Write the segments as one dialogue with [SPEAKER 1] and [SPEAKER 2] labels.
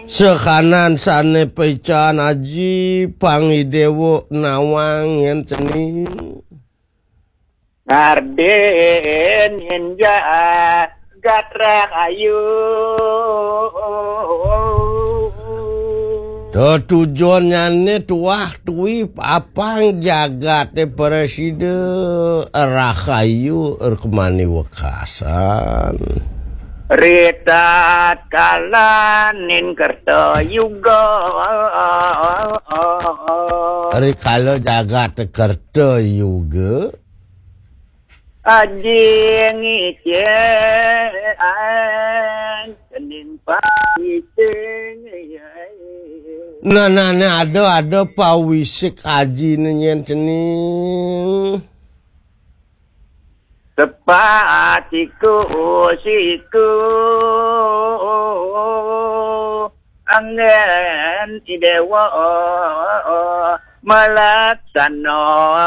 [SPEAKER 1] Sekanan sane pecan aji pangidewo nawang yen cening.
[SPEAKER 2] Garden ninja gatra ayu.
[SPEAKER 1] Do tujuannya tuah tuwi apang jagate presiden Rahayu kemani wekasan.
[SPEAKER 2] Ritat kalanin kerto yuga.
[SPEAKER 1] Ari kalau jagate kerto juga.
[SPEAKER 2] Aji ngicen cening pawising.
[SPEAKER 1] Nah ada pawisik aji nyen cening.
[SPEAKER 2] Sepatiku siku angin idewa melaksana.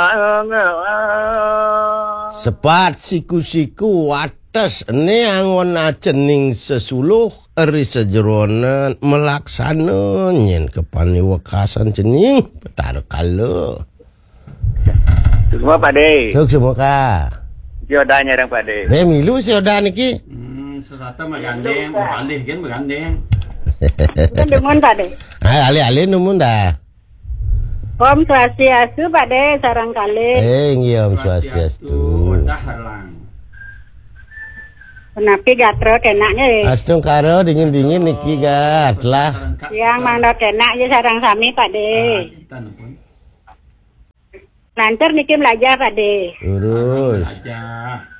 [SPEAKER 1] Sepat siku-siku atas ini angon cening sesuluh eri sejeronan melaksana nyen kepani wekasan cening petar kalo.
[SPEAKER 2] Semua pade.
[SPEAKER 1] Sok semua ka.
[SPEAKER 2] Siodanya yang pade.
[SPEAKER 1] Milu sioda niki.
[SPEAKER 3] Serata magandeng, berandeh kan berandeng.
[SPEAKER 4] Kan demun pade.
[SPEAKER 1] Ali numun dah.
[SPEAKER 4] Om Swastiastu pade sarang kali.
[SPEAKER 1] Ngiyom Swastiastu.
[SPEAKER 3] Dah halang.
[SPEAKER 4] Penapi gatro kenaknya.
[SPEAKER 1] Astung karo dingin-dingin niki gat lah.
[SPEAKER 4] Yang mana kenak ya sarang sami pade. Lancar niki belajar pade.
[SPEAKER 1] Urus.
[SPEAKER 3] Aja.